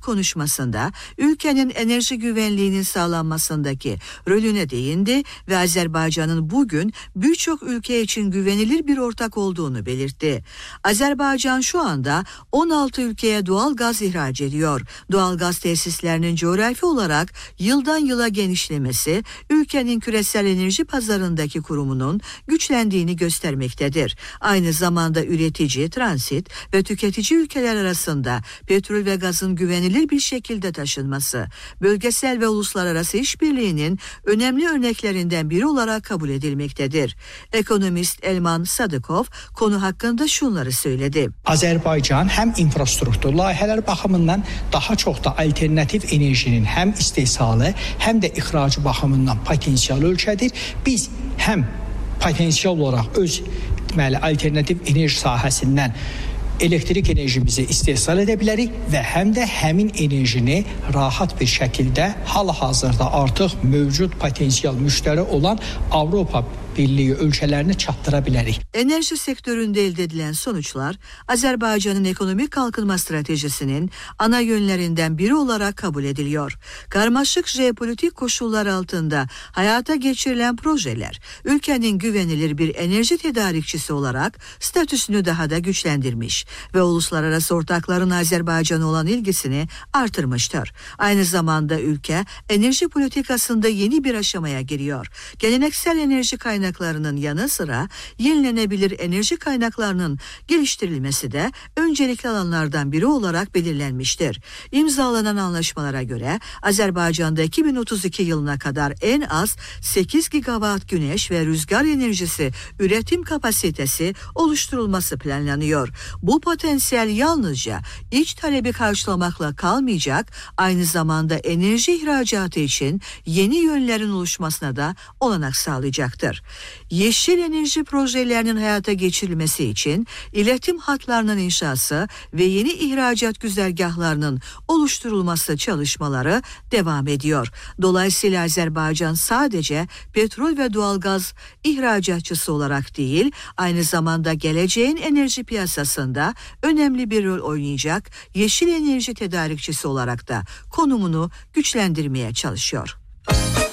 konuşmasında ülkenin enerji güvenliğinin sağlanmasındaki rolüne değindi ve Azerbaycan'ın bugün birçok ülke için güvenilir bir ortak olduğunu belirtti. Azerbaycan şu anda 16 ülkeye doğal gaz ihraç ediyor. Doğal gaz tesislerinin coğrafi olarak yıldan yıla genişlemesi, ülkenin küresel enerji pazarındaki kurumunun güçlendiğini göstermektedir. Aynı zamanda üretici, transit ve tüketici ülkeler arasında petrol ve gazın güvenilir bir şekilde taşınması, bölgesel ve uluslararası işbirliğinin önemli örneklerinden biri olarak kabul edilmektedir. Ekonomist Elman Sadıkov konu hakkında şunları söyledi. Azərbaycan həm infrastruktur layihələr baxımından daha çox da alternatif enerjinin həm istehsalı, həm də ixracı baxımından potensial ölkədir. Biz həm potensial olaraq öz alternatif enerji sahəsindən elektrik enerjimizi istehsal edə bilərik və həm də həmin enerjini rahat bir şəkildə hal-hazırda artıq mövcud potensial müştəri olan Avropa Birliği ölçülerini çattıra bilərik. Enerji sektöründe elde edilen sonuçlar Azerbaycan'ın ekonomik kalkınma stratejisinin ana yönlerinden biri olarak kabul ediliyor. Karmaşık jeopolitik koşullar altında hayata geçirilen projeler ülkenin güvenilir bir enerji tedarikçisi olarak statüsünü daha da güçlendirmiş ve uluslararası ortakların Azerbaycan'a olan ilgisini artırmıştır. Aynı zamanda ülke enerji politikasında yeni bir aşamaya giriyor. Geleneksel enerji kaynaklarının yanı sıra yenilenebilir enerji kaynaklarının geliştirilmesi de öncelikli alanlardan biri olarak belirlenmiştir. İmzalanan anlaşmalara göre Azerbaycan'da 2032 yılına kadar en az 8 gigawatt güneş ve rüzgar enerjisi üretim kapasitesi oluşturulması planlanıyor. Bu potansiyel yalnızca iç talebi karşılamakla kalmayacak, aynı zamanda enerji ihracatı için yeni yönlerin oluşmasına da olanak sağlayacaktır. Yeşil enerji projelerinin hayata geçirilmesi için iletim hatlarının inşası ve yeni ihracat güzergahlarının oluşturulması çalışmaları devam ediyor. Dolayısıyla Azerbaycan sadece petrol ve doğalgaz ihracatçısı olarak değil, aynı zamanda geleceğin enerji piyasasında önemli bir rol oynayacak yeşil enerji tedarikçisi olarak da konumunu güçlendirmeye çalışıyor.